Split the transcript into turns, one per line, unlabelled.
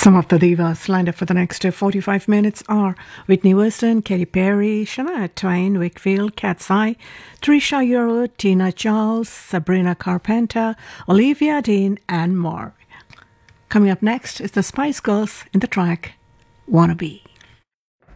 Some of the divas lined up for the next 45 minutes are Whitney Houston, Katy Perry, Shania Twain, Wakefield, Cat's Eye, Trisha Yearwood, Tina Charles, Sabrina Carpenter, Olivia Dean, and more. Coming up next is the Spice Girls in the track Wannabe.